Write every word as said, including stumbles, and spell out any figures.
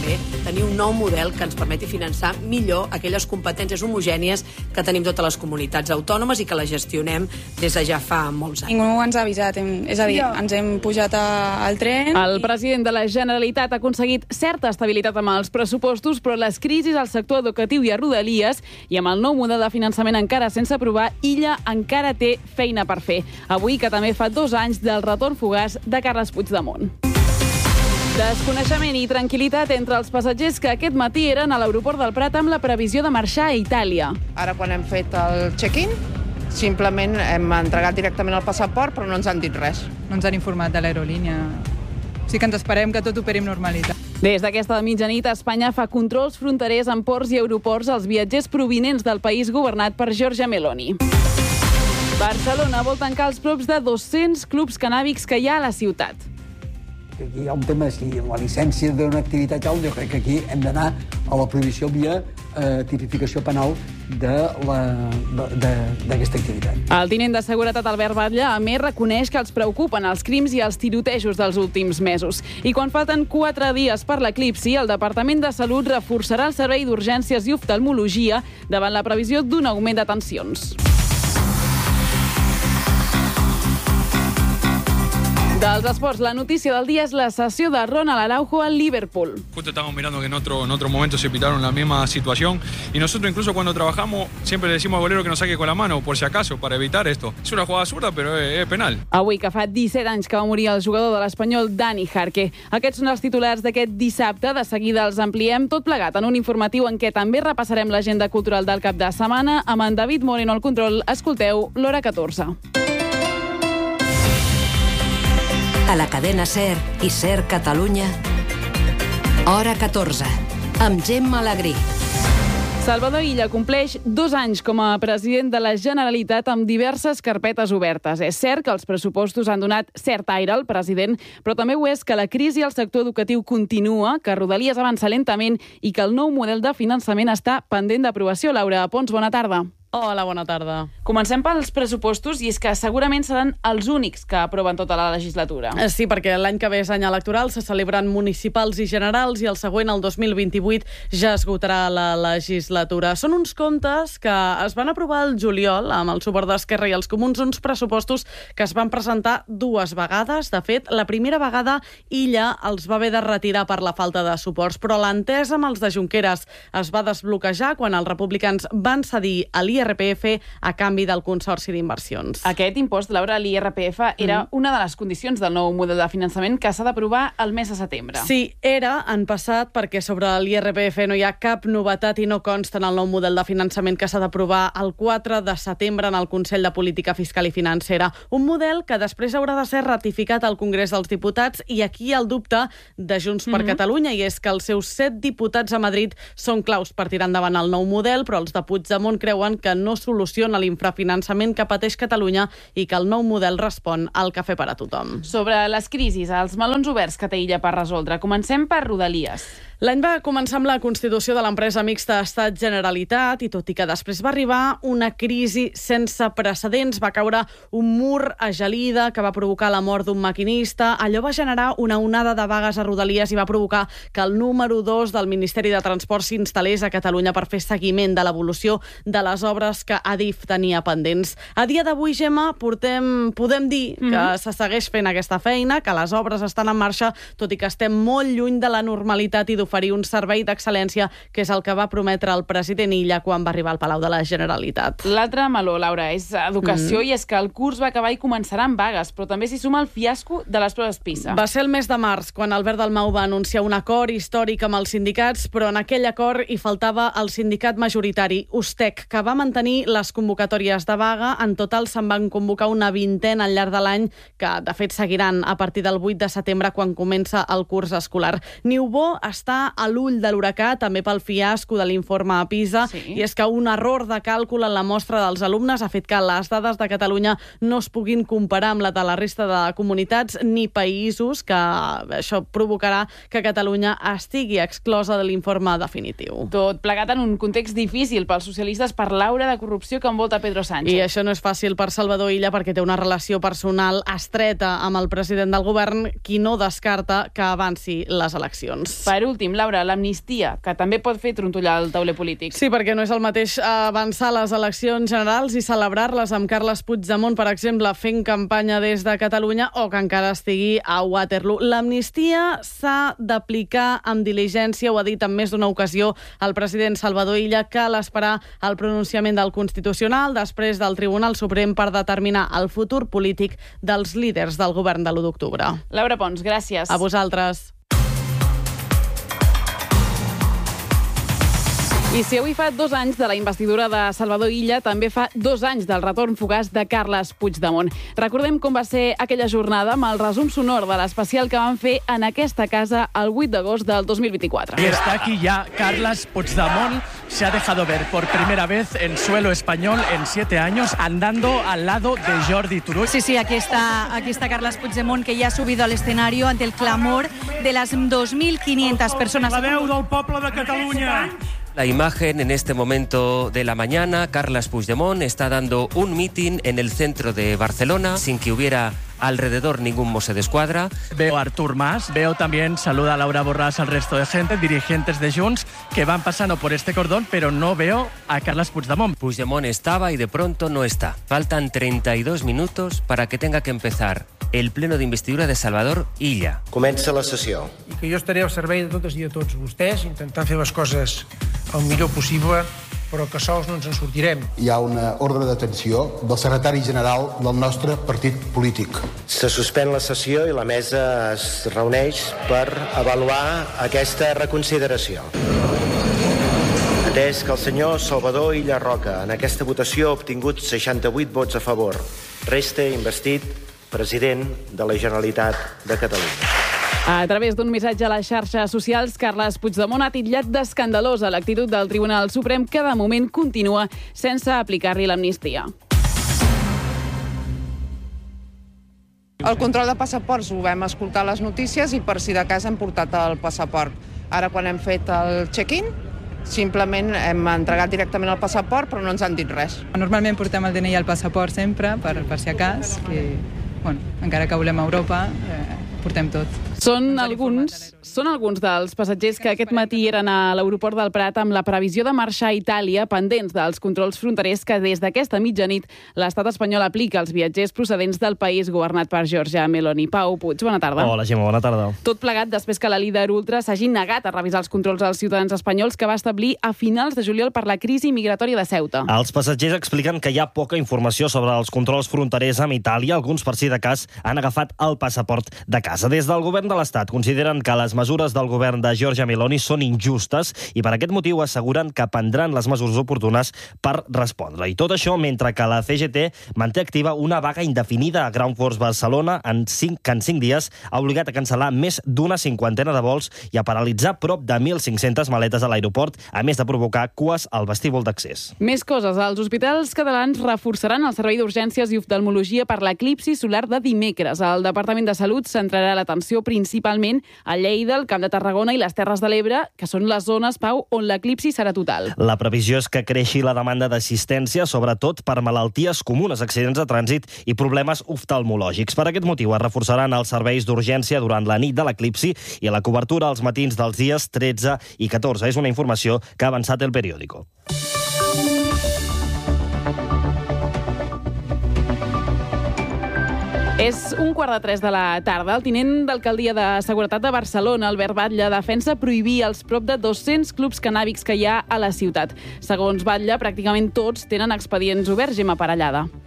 també tenir un nou model que ens permeti finançar millor aquelles competències homogènies que tenim totes les comunitats autònomes i que les gestionem des de ja fa molts anys. Ningú ens ha avisat, hem, és a dir, ens hem pujat a, al tren. El president de la Generalitat ha aconseguit certa estabilitat amb els pressupostos, però les crisis al sector educatiu i a Rodalies i amb el nou model de finançament encara sense aprovar, Illa encara té feina per fer. Avui, que també fa dos anys del retorn fugaç de Carles Puigdemont. Desconeixement i tranquil·litat entre els passatgers que aquest matí eren a l'aeroport del Prat amb la previsió de marxar a Itàlia. Ara, quan hem fet el check-in, simplement hem entregat directament el passaport, però no ens han dit res. No ens han informat de l'aerolínia. Sí que ens esperem que tot operi amb normalitat. Des d'aquesta mitjanit, Espanya fa controls fronterers en ports i aeroports als viatgers provinents del país governat per Giorgia Meloni. Barcelona vol tancar els props de dos-cents clubs cannàbics que hi ha a la ciutat. Aquí hi ha un tema, si la llicència d'una activitat tal, jo crec que aquí hem d'anar a la prohibició via eh, tipificació penal d'aquesta activitat. El tinent de Seguretat Albert Batlle a més reconeix que els preocupen els crims i els tirotejos dels últims mesos. I quan falten quatre dies per l'eclipsi, el Departament de Salut reforçarà el servei d'urgències i oftalmologia davant la previsió d'un augment de tensions. Dels esports, la notícia del día es la sessió de Ronald Araujo al Liverpool. Justo estamos mirando que en otro, en otro momento se pitaron la misma situación y nosotros incluso cuando trabajamos siempre le decimos al golero que nos saque con la mano por si acaso, para evitar esto. Es una jugada zurda però és, és penal. Avui que fa disset anys que va morir el jugador de l'Espanyol Dani Jarque. Aquests són els titulars d'aquest dissabte. De seguida els ampliem tot plegat en un informatiu en què també repassarem l'agenda cultural del cap de setmana. Amb en David Moreno al control, escolteu l'Hora catorze. A la cadena SER i SER Catalunya, Hora catorze, amb Gemma Alegrí. Salvador Illa compleix dos anys com a president de la Generalitat amb diverses carpetes obertes. És cert que els pressupostos han donat cert aire al president, però també ho és que la crisi al sector educatiu continua, que Rodalies avança lentament i que el nou model de finançament està pendent d'aprovació. Laura Pons, bona tarda. Hola, bona tarda. Comencem pels pressupostos i és que segurament seran els únics que aproven tota la legislatura. Sí, perquè l'any que ve és any electoral, se celebren municipals i generals i el següent, el dos mil vint-i-vuit, ja esgotarà la legislatura. Són uns comptes que es van aprovar el juliol amb el suport d'Esquerra i els Comuns, uns pressupostos que es van presentar dues vegades. De fet, la primera vegada Illa els va haver de retirar per la falta de suports, però l'entesa amb els de Junqueras es va desbloquejar quan els republicans van cedir a l'I R P F a canvi del Consorci d'Inversions. Aquest impost, Laura, l'I R P F, era mm. una de les condicions del nou model de finançament que s'ha d'aprovar el mes de setembre. Sí, era en passat perquè sobre l'I R P F no hi ha cap novetat i no consta en el nou model de finançament que s'ha d'aprovar el quatre de setembre en el Consell de Política Fiscal i Financera. Un model que després haurà de ser ratificat al Congrés dels Diputats i aquí el dubte de Junts per mm-hmm. Catalunya, i és que els seus set diputats a Madrid són claus per tirar endavant el nou model, però els de Puigdemont creuen que no soluciona l'infrafinançament que pateix Catalunya i que el nou model respon al cafè per a tothom. Sobre les crisis, els melons oberts que té Illa per resoldre. Comencem per Rodalies. L'any va començar amb la constitució de l'empresa mixta Estat-Generalitat i tot i que després va arribar una crisi sense precedents, va caure un mur a gelida que va provocar la mort d'un maquinista. Allò va generar una onada de vagues a Rodalies i va provocar que el número dos del Ministeri de Transport s'instal·lés a Catalunya per fer seguiment de l'evolució de les obres que Adif tenia pendents. A dia d'avui, Gemma, portem, podem dir que mm-hmm. se segueix fent aquesta feina, que les obres estan en marxa, tot i que estem molt lluny de la normalitat i oferir un servei d'excel·lència, que és el que va prometre el president Illa quan va arribar al Palau de la Generalitat. L'altre meló, Laura, és educació, mm. i és que el curs va acabar i començaran vagues, però també s'hi suma el fiasco de les proves PISA. Va ser el mes de març, quan Albert Dalmau va anunciar un acord històric amb els sindicats, però en aquell acord hi faltava el sindicat majoritari, USTEC, que va mantenir les convocatòries de vaga. En total se'n van convocar una vintena al llarg de l'any, que de fet seguiran a partir del vuit de setembre, quan comença el curs escolar. Niubó està a l'ull de l'huracà, també pel fiasco de l'informe a PISA, sí. i és que un error de càlcul en la mostra dels alumnes ha fet que les dades de Catalunya no es puguin comparar amb la de la resta de comunitats ni països, que això provocarà que Catalunya estigui exclosa de l'informe definitiu. Tot plegat en un context difícil pels socialistes. Per Laura l'aura de corrupció que envolta Pedro Sánchez. I això no és fàcil per Salvador Illa perquè té una relació personal estreta amb el president del govern, qui no descarta que avanci les eleccions. Per últim, Laura, l'amnistia, que també pot fer trontollar el tauler polític. Sí, perquè no és el mateix avançar les eleccions generals i celebrar-les amb Carles Puigdemont, per exemple, fent campanya des de Catalunya, o que encara estigui a Waterloo. L'amnistia s'ha d'aplicar amb diligència, ho ha dit en més d'una ocasió el president Salvador Illa, que cal esperar el pronunciament del Constitucional després del Tribunal Suprem per determinar el futur polític dels líders del govern de l'u d'octubre. Laura Pons, gràcies. A vosaltres. I si avui fa dos anys de la investidura de Salvador Illa, també fa dos anys del retorn fugaç de Carles Puigdemont. Recordem com va ser aquella jornada amb el resum sonor de l'especial que van fer en aquesta casa el vuit d'agost del dos mil vint-i-quatre. Y está aquí ya Carles Puigdemont. Se ha dejado ver por primera vez en suelo español en siete años, andando al lado de Jordi Turull. Sí, sí, aquí está, aquí está Carles Puigdemont, que ya ha subido al escenario ante el clamor de las dos mil quinientas personas. La veu del poble de Catalunya. La imagen en este momento de la mañana, Carles Puigdemont está dando un mitin en el centro de Barcelona sin que hubiera alrededor ningún Mossos d'Esquadra. Veo a Artur Mas, veo también, saluda a Laura Borràs, al resto de gente, dirigentes de Junts, que van pasando por este cordón, pero no veo a Carles Puigdemont. Puigdemont estaba y de pronto no está. Faltan treinta y dos minutos para que tenga que empezar el pleno d'investidura de Salvador Illa. Comença la sessió. I que jo estaré al servei de totes i de tots vostès, intentant fer les coses el millor possible, però que sols no ens en sortirem. Hi ha una ordre d'atenció del secretari general del nostre partit polític. Se suspèn la sessió i la mesa es reuneix per avaluar aquesta reconsideració. Atès que el senyor Salvador Illa Roca en aquesta votació ha obtingut seixanta-vuit vots a favor, resta investit president de la Generalitat de Catalunya. A través d'un missatge a les xarxes socials, Carles Puigdemont ha titllat d'escandalosa l'actitud del Tribunal Suprem, que de moment continua sense aplicar-li l'amnistia. El control de passaports ho vam escoltar a les notícies i per si de cas hem portat el passaport. Ara quan hem fet el check-in, simplement hem entregat directament el passaport, però no ens han dit res. Normalment portem el D N I i el passaport sempre, per, per si a cas, que, bueno, encara que volem a Europa, eh, portem tot. Són alguns, són alguns dels passatgers que aquest matí eren a l'aeroport del Prat amb la previsió de marxar a Itàlia, pendents dels controls fronterers que des d'aquesta mitjanit l'estat espanyol aplica als viatgers procedents del país governat per Giorgia Meloni. Pau Puig, bona tarda. Hola, Gemma, bona tarda. Tot plegat després que la líder ultra s'hagi negat a revisar els controls als ciutadans espanyols que va establir a finals de juliol per la crisi migratòria de Ceuta. Els passatgers expliquen que hi ha poca informació sobre els controls fronterers amb Itàlia. Alguns, per si de cas, han agafat el passaport de casa. Des del govern de l'Estat consideren que les mesures del govern de Giorgia Meloni són injustes i per aquest motiu asseguren que prendran les mesures oportunes per respondre. I tot això mentre que la C G T manté activa una vaga indefinida a Ground Force Barcelona en cinc, que en cinc dies ha obligat a cancel·lar més d'una cinquantena de vols i a paralitzar prop de mil cinc-centes maletes a l'aeroport, a més de provocar cues al vestíbul d'accés. Més coses. Els hospitals catalans reforçaran el servei d'urgències i oftalmologia per l'eclipsi solar de dimecres. El Departament de Salut centrarà l'atenció principalment a Lleida, el Camp de Tarragona i les Terres de l'Ebre, que són les zones, Pau, on l'eclipsi serà total. La previsió és que creixi la demanda d'assistència, sobretot per malalties comunes, accidents de trànsit i problemes oftalmològics. Per aquest motiu es reforçaran els serveis d'urgència durant la nit de l'eclipsi i la cobertura als matins dels dies tretze i catorze. És una informació que ha avançat El Periódico. És un quart de tres de la tarda. El tinent d'alcaldia de Seguretat de Barcelona, Albert Batlle, defensa prohibir els prop de dos-cents clubs cannàbics que hi ha a la ciutat. Segons Batlle, pràcticament tots tenen expedients oberts, Gemma Parellada.